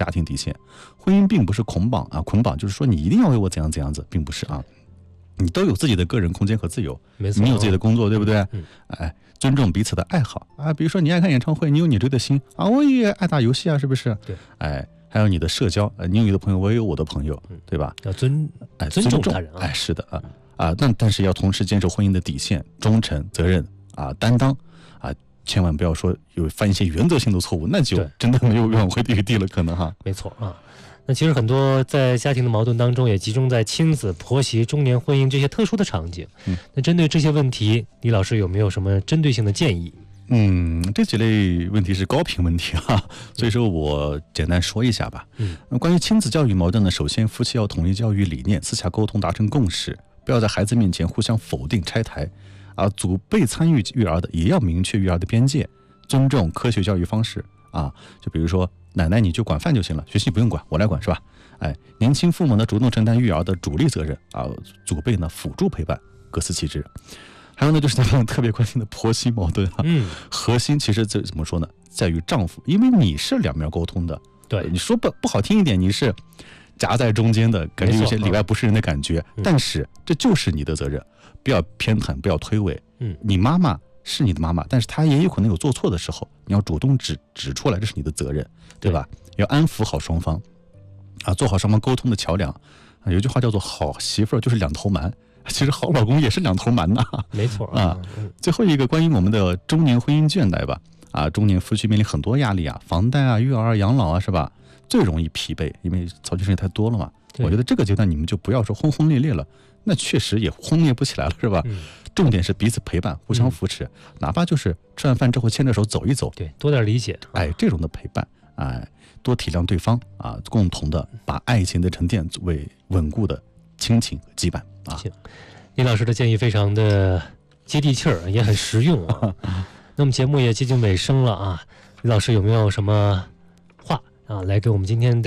家庭底线。婚姻并不是捆绑就是说你一定要为我怎样怎样子，并不是啊。你都有自己的个人空间和自由， 没错， 你有自己的工作，对不对？尊重彼此的爱好啊，比如说你爱看演唱会，你有你追的心啊，我也爱打游戏啊，是不是？ 对， 还有你的社交，你有你的朋友，我也有我的朋友，对吧？ 要尊重他人啊， 是的但是要同时坚守婚姻的底线，忠诚、责任担当千万不要说犯一些原则性的错误，那就真的没有挽回的余地了，可能哈。 没错啊。那其实很多在家庭的矛盾当中，也集中在亲子、婆媳、中年婚姻这些特殊的场景。那针对这些问题，李老师有没有什么针对性的建议？ 这几类问题是高频问题所以说我简单说一下吧。关于亲子教育矛盾呢，首先夫妻要统一教育理念，私下沟通，达成共识，不要在孩子面前互相否定拆台祖辈参与育儿的也要明确育儿的边界，尊重科学教育方式就比如说奶奶你就管饭就行了，学习不用管，我来管，是吧？年轻父母呢主动承担育儿的主力责任祖辈呢辅助陪伴，各司其职。还有呢，就是他们特别关心的婆媳矛盾核心其实怎么说呢，在于丈夫，因为你是两面沟通的， 对， 你说不好听一点，你是夹在中间的，感觉有些里外不是人的感觉，但是这就是你的责任，不要偏袒，不要推诿。你妈妈是你的妈妈，但是她也有可能有做错的时候，你要主动指出来，这是你的责任，对吧？要安抚好双方做好双方沟通的桥梁有句话叫做好媳妇儿就是两头瞒，其实好老公也是两头瞒没错最后一个关于我们的中年婚姻倦怠吧中年夫妻面临很多压力房贷育儿养老是吧？最容易疲惫，因为操心事情太多了嘛。我觉得这个阶段你们就不要说轰轰烈烈了，那确实也轰烈不起来了，是吧？重点是彼此陪伴，互相扶持，哪怕就是吃完饭之后牵着手走一走， 对，多点理解这种的陪伴多体谅对方共同的把爱情的沉淀作为稳固的亲情和羁绊行，李老师的建议非常的接地气儿，也很实用那么节目也接近尾声了李老师有没有什么话来给我们今天的